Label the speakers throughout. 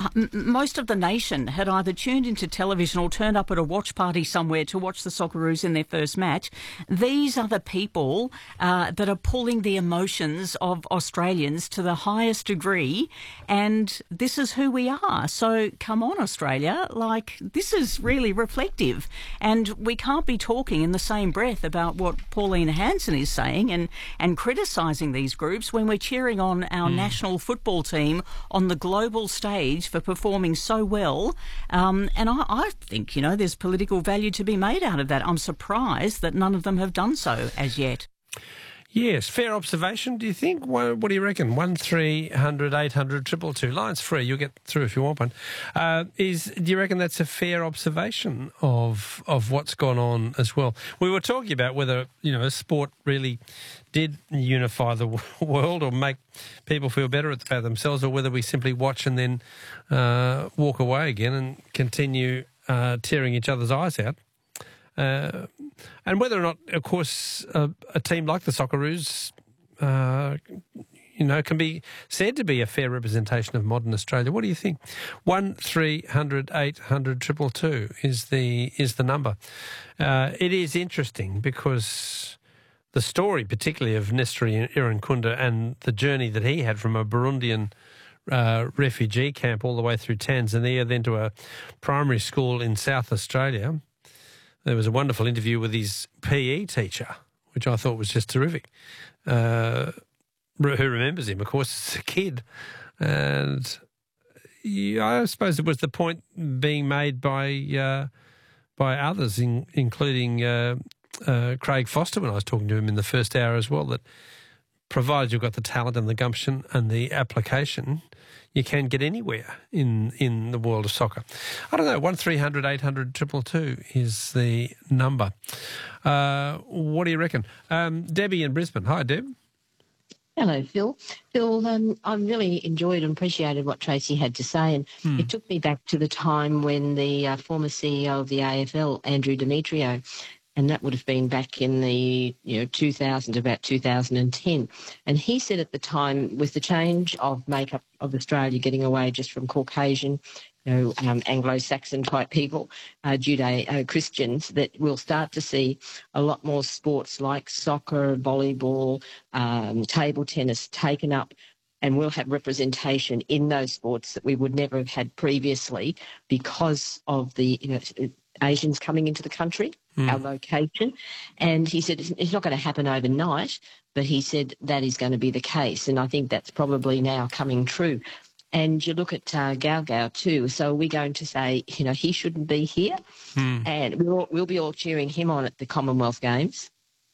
Speaker 1: most of the nation had either tuned into television or turned up at a watch party somewhere to watch the Socceroos in their first match. These are the people that are pulling the emotions of Australians to the highest degree, and this is who we are. So come on, Australia, this is really reflective, and we can't be talking in the same breath about what Pauline Hanson is saying and criticising these groups when we're cheering on our national football team on the global stage for performing so well. And I think, there's political value to be made out of that. I'm surprised that none of them have done so as yet.
Speaker 2: Yes, fair observation, do you think? What do you reckon? 1300 800 222. Line's free. You'll get through if you want one. Do you reckon that's a fair observation of what's gone on as well? We were talking about whether, sport really did unify the world or make people feel better about themselves, or whether we simply watch and then walk away again and continue tearing each other's eyes out. And whether or not, of course, a team like the Socceroos, can be said to be a fair representation of modern Australia. What do you think? 1300 800 222 is the number. It is interesting because the story, particularly of Nestori Irankunda and the journey that he had from a Burundian refugee camp all the way through Tanzania, then to a primary school in South Australia. There was a wonderful interview with his PE teacher, which I thought was just terrific, who remembers him, of course, as a kid. And I suppose it was the point being made by others, including Craig Foster when I was talking to him in the first hour as well, that provided you've got the talent and the gumption and the application, you can get anywhere in the world of soccer. I don't know, 1300 800 222 is the number. What do you reckon? Debbie in Brisbane. Hi, Deb.
Speaker 3: Hello, Phil. Phil, I really enjoyed and appreciated what Tracy had to say, and it took me back to the time when the former CEO of the AFL, Andrew Demetrio, and that would have been back in the 2000, about 2010. And he said at the time, with the change of makeup of Australia getting away just from Caucasian, Anglo-Saxon type people, Judeo-Christians, that we'll start to see a lot more sports like soccer, volleyball, table tennis taken up, and we'll have representation in those sports that we would never have had previously because of the Asians coming into the country, our location. And he said it's not going to happen overnight, but he said that is going to be the case. And I think that's probably now coming true. And you look at Gaugao too. So we're going to say, he shouldn't be here. And we'll be all cheering him on at the Commonwealth Games.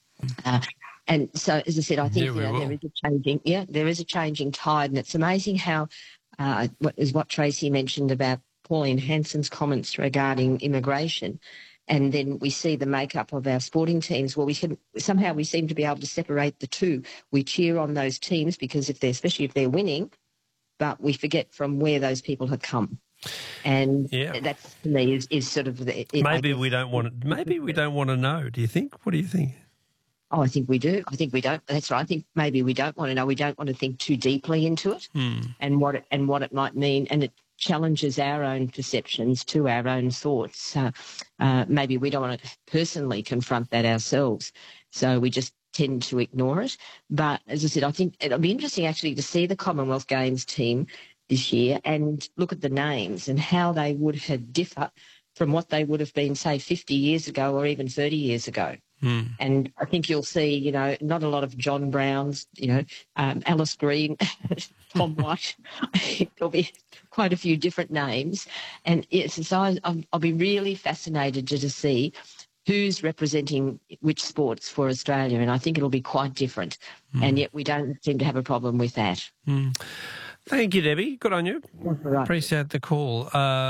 Speaker 3: And so, as I said, I think there is a changing tide. And it's amazing how, what Tracy mentioned about Pauline Hanson's comments regarding immigration, and then we see the makeup of our sporting teams. Well, we seem to be able to separate the two. We cheer on those teams because especially if they're winning, but we forget from where those people have come. And that to me is sort of
Speaker 2: maybe we don't want to know. Do you think? What do you think?
Speaker 3: Oh, I think we do. I think we don't. That's right. I think maybe we don't want to know. We don't want to think too deeply into it and what it might mean, and it challenges our own perceptions to our own thoughts. Maybe we don't want to personally confront that ourselves, so we just tend to ignore it. But as I said, I think it'll be interesting actually to see the Commonwealth Games team this year and look at the names and how they would have differ from what they would have been, say, 50 years ago or even 30 years ago. And I think you'll see, not a lot of John Browns, Alice Green, Tom White. There'll be quite a few different names. And so I'll be really fascinated to see who's representing which sports for Australia. And I think it'll be quite different. And yet we don't seem to have a problem with that.
Speaker 2: Thank you, Debbie. Good on you.
Speaker 3: Right.
Speaker 2: Appreciate the call.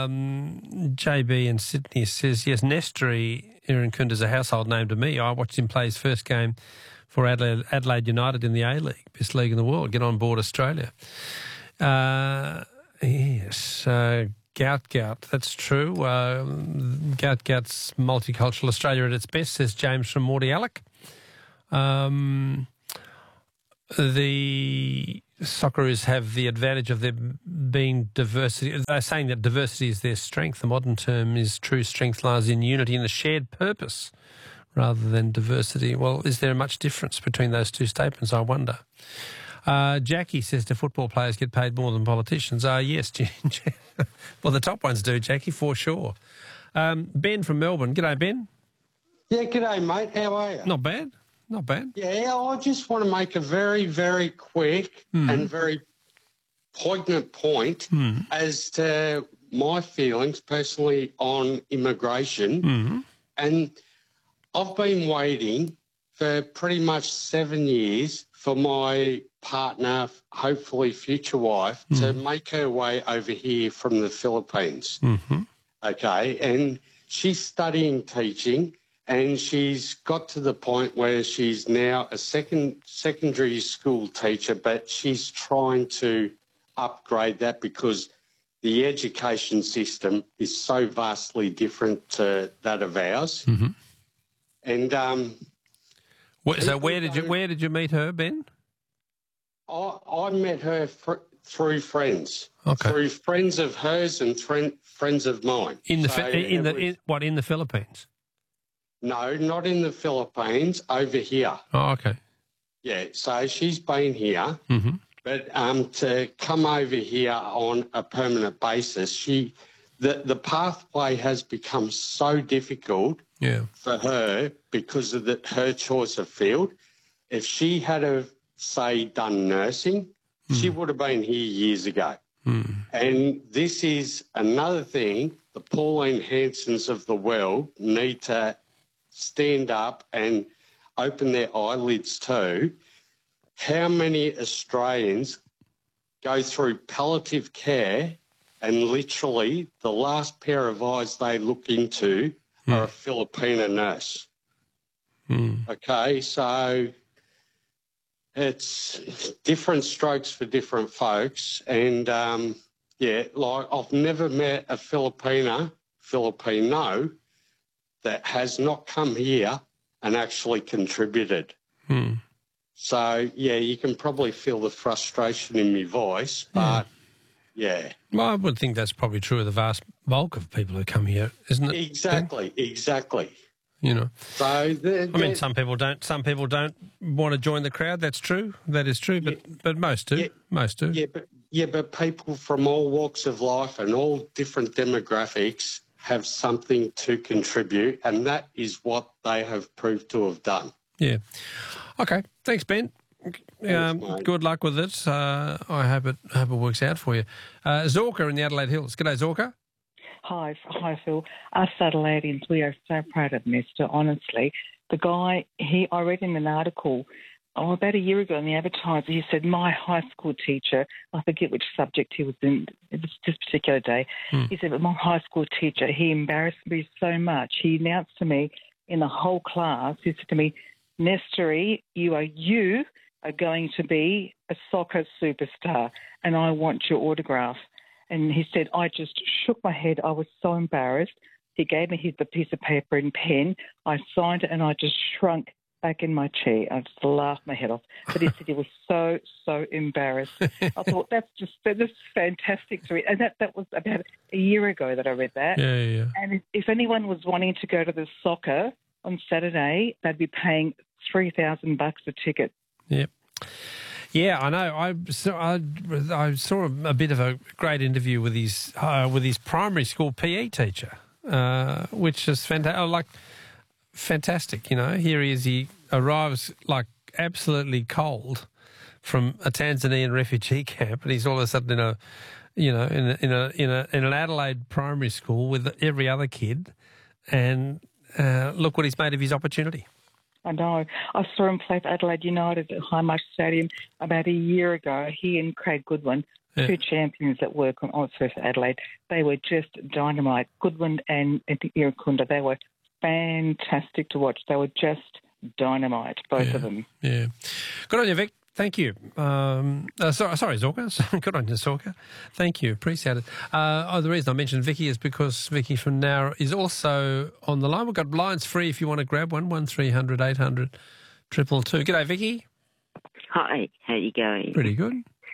Speaker 2: JB in Sydney says, yes, Nestori Irankunda is a household name to me. I watched him play his first game for Adelaide United in the A-League, best league in the world. Get on board Australia. Yes, Gout, that's true. Gout's multicultural Australia at its best, says James from Mordialloc. the Socceroos have the advantage of there being diversity. They're saying that diversity is their strength. The modern term is true strength lies in unity and a shared purpose rather than diversity. Well, is there much difference between those two statements, I wonder? Jackie says, do football players get paid more than politicians? Yes. Well, the top ones do, Jackie, for sure. Ben from Melbourne. G'day, Ben.
Speaker 4: Yeah, g'day, mate. How are you?
Speaker 2: Not bad. Not bad.
Speaker 4: Yeah, I just want to make a very, very quick and very poignant point as to my feelings personally on immigration. And I've been waiting for pretty much 7 years for my partner, hopefully future wife, to make her way over here from the Philippines. Okay, and she's studying teaching. And she's got to the point where she's now a secondary school teacher, but she's trying to upgrade that because the education system is so vastly different to that of ours. And
Speaker 2: so where did you meet her, Ben?
Speaker 4: I met her through friends,
Speaker 2: okay.
Speaker 4: Through friends of hers and friends of mine.
Speaker 2: In the Philippines?
Speaker 4: No, not in the Philippines, over here.
Speaker 2: Oh, okay.
Speaker 4: Yeah, so she's been here, but to come over here on a permanent basis, the pathway has become so difficult for her because of her choice of field. If she had, say, done nursing, she would have been here years ago. And this is another thing the Pauline Hansons of the world need to stand up and open their eyelids to. How many Australians go through palliative care and literally the last pair of eyes they look into are a Filipino nurse? Okay, so it's different strokes for different folks. And, like I've never met a Filipino that has not come here and actually contributed. So, you can probably feel the frustration in my voice, but,
Speaker 2: Well, I would think that's probably true of the vast bulk of people who come here, isn't it?
Speaker 4: Exactly.
Speaker 2: You know.
Speaker 4: So,
Speaker 2: some people don't want to join the crowd. That's true. That is true, but most do.
Speaker 4: Yeah,
Speaker 2: most do.
Speaker 4: But people from all walks of life and all different demographics have something to contribute, and that is what they have proved to have done.
Speaker 2: Yeah. Okay. Thanks, Ben. Good luck with it. I hope it works out for you. Zorka in the Adelaide Hills. G'day, Zorka.
Speaker 5: Hi, Phil. Us Adelaideans, we are so proud of Mister. Honestly, the guy, I read in an article about a year ago in the Advertiser. He said my high school teacher, I forget which subject he was in this particular day. He said, but my high school teacher, he embarrassed me so much. He announced to me in the whole class, he said to me, Nestory, you are going to be a soccer superstar, and I want your autograph. And he said, I just shook my head. I was so embarrassed. He gave me the piece of paper and pen. I signed it, and I just shrunk back in my chair. I just laughed my head off. But he said he was so, so embarrassed. I thought, that's fantastic to read. And that was about a year ago that I read that.
Speaker 2: Yeah.
Speaker 5: And if anyone was wanting to go to the soccer on Saturday, they'd be paying $3,000 a ticket.
Speaker 2: Yep. Yeah, I know. I saw a bit of a great interview with his primary school PE teacher, which is fantastic. You know, here he is. He arrives like absolutely cold from a Tanzanian refugee camp, and he's all of a sudden in an Adelaide primary school with every other kid, and look what he's made of his opportunity.
Speaker 5: I know. I saw him play for Adelaide United at Highmarsh Stadium about a year ago. He and Craig Goodwin, two champions that work on Oxford for Adelaide, they were just dynamite. Goodwin and Irukunda, they were fantastic to watch. They were just dynamite, both of them. Yeah.
Speaker 2: Good on you, Vic. Thank you. Sorry, Zorka. Good on you, Zorka. Thank you. Appreciate it. The reason I mentioned Vicky is because Vicky from Nowra is also on the line. We've got lines free if you want to grab one, 1300 800 222. G'day, Vicky.
Speaker 6: Hi, how you going?
Speaker 2: Pretty good.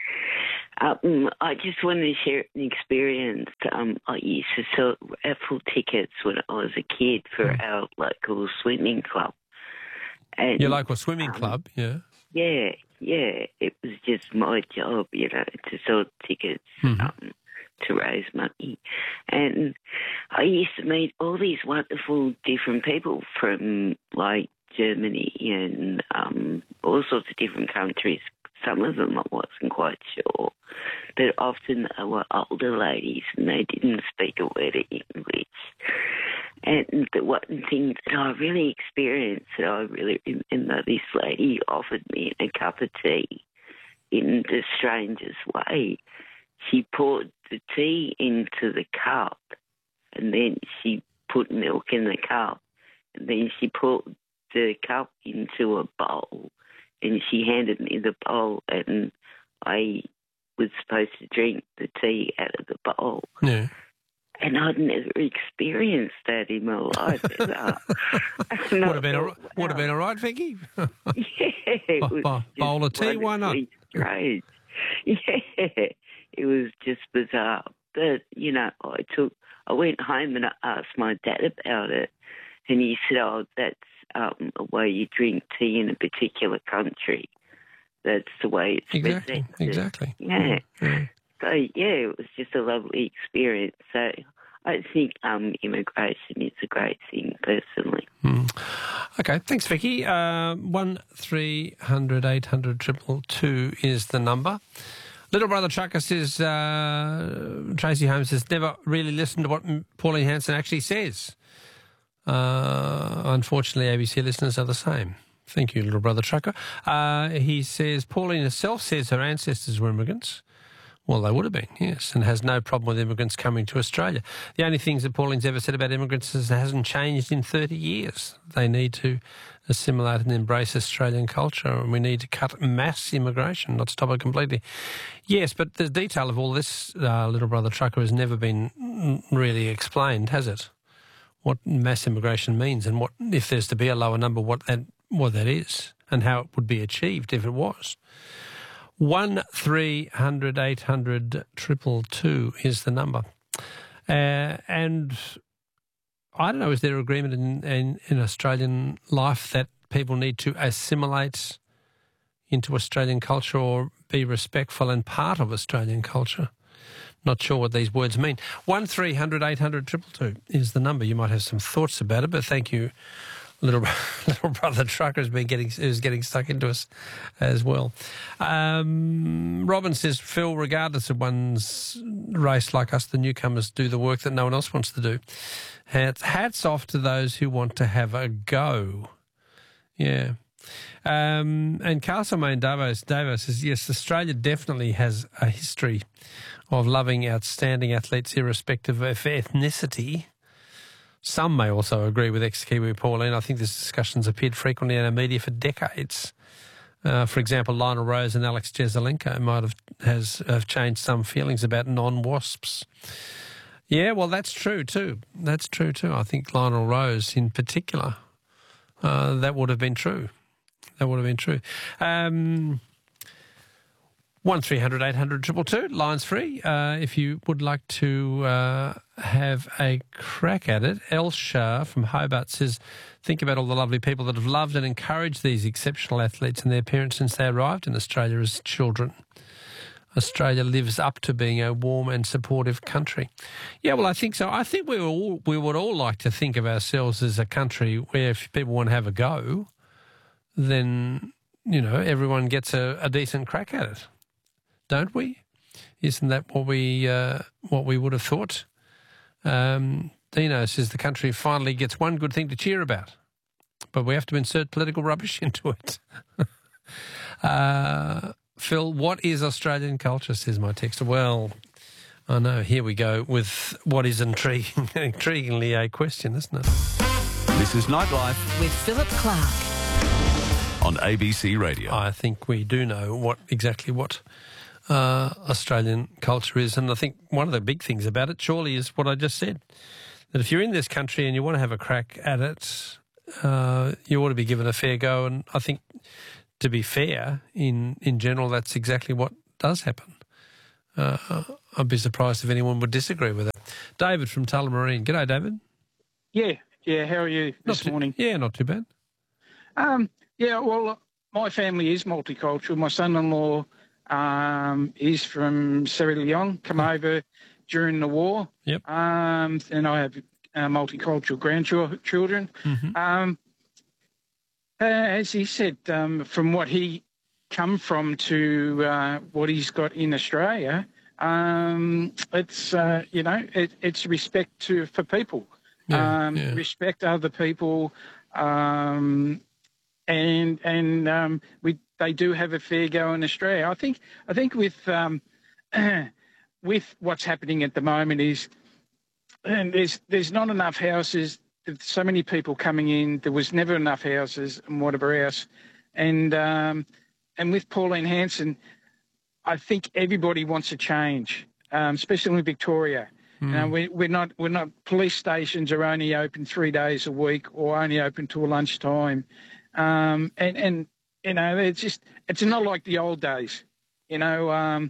Speaker 6: I just wanted to share an experience. I used to sell raffle tickets when I was a kid for our local swimming club. And,
Speaker 2: Your local swimming club, yeah.
Speaker 6: Yeah. It was just my job, to sell tickets to raise money. And I used to meet all these wonderful different people from, like, Germany and all sorts of different countries. Some of them I wasn't quite sure, but often they were older ladies and they didn't speak a word of English. And the one thing that I really experienced, that I really remember, this lady offered me a cup of tea in the strangest way. She poured the tea into the cup and then she put milk in the cup and then she poured the cup into a bowl and she handed me the bowl and I was supposed to drink the tea out of the bowl.
Speaker 2: Yeah.
Speaker 6: And I'd never experienced that in my life.
Speaker 2: Would have been all right, Vicky?
Speaker 6: Yeah. It was
Speaker 2: bowl of tea, why not?
Speaker 6: Strange. Yeah. It was just bizarre. But, I went home and I asked my dad about it and he said, that's a way you drink tea in a particular country. That's the way it's presented.
Speaker 2: Exactly.
Speaker 6: Yeah. So, it was just a lovely experience. So I think immigration is a great thing, personally.
Speaker 2: Okay, thanks, Vicky. 1300 800 222 is the number. Little Brother Trucker says, Tracy Holmes has never really listened to what Pauline Hanson actually says. Unfortunately, ABC listeners are the same. Thank you, Little Brother Trucker. He says, Pauline herself says her ancestors were immigrants. Well, they would have been, yes, and has no problem with immigrants coming to Australia. The only things that Pauline's ever said about immigrants is it hasn't changed in 30 years. They need to assimilate and embrace Australian culture, and we need to cut mass immigration, not stop it completely. Yes, but the detail of all this, Little Brother Trucker, has never been really explained, has it? What mass immigration means and what, if there's to be a lower number, what that is and how it would be achieved if it was. 1300 800 222 is the number. And I don't know, is there agreement in Australian life that people need to assimilate into Australian culture or be respectful and part of Australian culture? Not sure what these words mean. 1300 800 222 is the number. You might have some thoughts about it, but thank you, Little Brother Trucker who's getting stuck into us as well. Robin says, Phil, regardless of one's race, like us, the newcomers do the work that no one else wants to do. Hats off to those who want to have a go. Yeah. And Castlemaine Davo says, yes, Australia definitely has a history of loving outstanding athletes irrespective of ethnicity. Some may also agree with ex-Kiwi Pauline. I think this discussion's appeared frequently in our media for decades. For example, Lionel Rose and Alex Jesaulenko might have changed some feelings about non-WASPs. Yeah, well, that's true too. That's true too. I think Lionel Rose in particular, that would have been true. That would have been true. 1300 800 222, lines free. If you would like to have a crack at it. Elsha from Hobart says, think about all the lovely people that have loved and encouraged these exceptional athletes and their parents since they arrived in Australia as children. Australia lives up to being a warm and supportive country. Yeah, well, I think so. I think we would all like to think of ourselves as a country where if people want to have a go, then, everyone gets a decent crack at it. Don't we? Isn't that what we would have thought? Dino says the country finally gets one good thing to cheer about, but we have to insert political rubbish into it. Phil, what is Australian culture, says my texter. Well, I know, here we go with what is intriguingly a question, isn't it?
Speaker 7: This is Nightlife
Speaker 8: with Philip Clark
Speaker 7: on ABC Radio.
Speaker 2: I think we do know what Australian culture is, and I think one of the big things about it surely is what I just said, that if you're in this country and you want to have a crack at it, you ought to be given a fair go. And I think to be fair, in general, that's exactly what does happen. I'd be surprised if anyone would disagree with that. David from Tullamarine. G'day, David.
Speaker 8: Yeah. How are you this morning?
Speaker 2: Yeah, not too bad.
Speaker 8: Well, my family is multicultural. My son-in-law is from Sierra Leone, come over during the war.
Speaker 2: Yep.
Speaker 8: And I have multicultural grandchildren.
Speaker 2: Mm-hmm.
Speaker 8: As he said, from what he come from to what he's got in Australia, it's it's respect for people, respect other people, and they do have a fair go in Australia. I think with with what's happening at the moment is, and there's not enough houses. There's so many people coming in. There was never enough houses and whatever else, and with Pauline Hanson, I think everybody wants a change, especially in Victoria. You know, we're not. Police stations are only open 3 days a week, or only open till lunchtime, and you know, it's not like the old days. The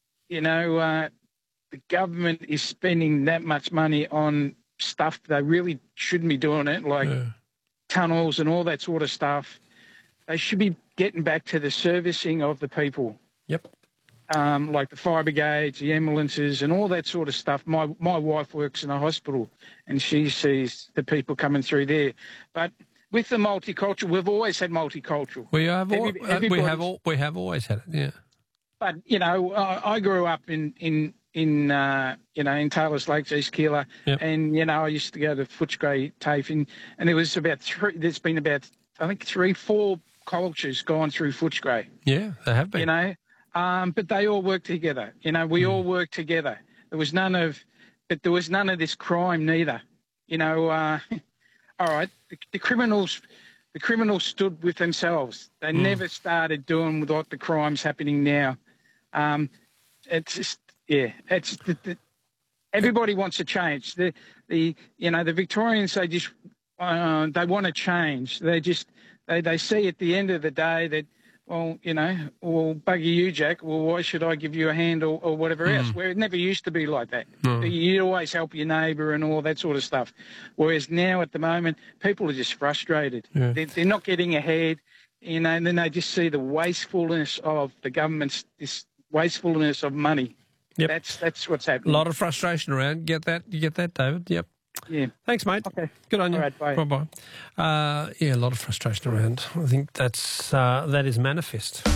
Speaker 8: government is spending that much money on stuff they really shouldn't be doing it, like tunnels and all that sort of stuff. They should be getting back to the servicing of the people.
Speaker 2: Yep.
Speaker 8: Like the fire brigades, the ambulances, and all that sort of stuff. My wife works in a hospital, and she sees the people coming through there. But with the multicultural, we've always had multicultural.
Speaker 2: We have always had it. Yeah.
Speaker 8: But I grew up in Taylor's Lakes, East Keilor, and I used to go to Footscray TAFE, and there was there's been about I think 3-4 cultures gone through Footscray.
Speaker 2: Yeah, they have been.
Speaker 8: But they all work together. We all work together. There was none of this crime neither. All right, the criminals stood with themselves. They never started doing what the crime's happening now. It's just, it's everybody wants to change. The Victorians, they just they want to change. They see at the end of the day that, well, bugger you, Jack. Well, why should I give you a hand or whatever else? Where it never used to be like that.
Speaker 2: No.
Speaker 8: You always help your neighbour and all that sort of stuff. Whereas now, at the moment, people are just frustrated.
Speaker 2: Yeah.
Speaker 8: They're not getting ahead, and then they just see the wastefulness of the government's, this wastefulness of money.
Speaker 2: Yep.
Speaker 8: That's what's happening.
Speaker 2: A lot of frustration around. You get that, David? Yep.
Speaker 8: Yeah.
Speaker 2: Thanks, mate.
Speaker 8: Okay.
Speaker 2: Good on you.
Speaker 8: All right, bye.
Speaker 2: Bye-bye. A lot of frustration around. I think that is manifest.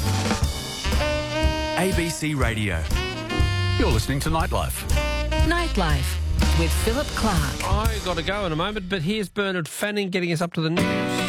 Speaker 7: ABC Radio. You're listening to Nightlife.
Speaker 9: Nightlife with Philip Clark.
Speaker 2: I got to go in a moment, but here's Bernard Fanning getting us up to the news.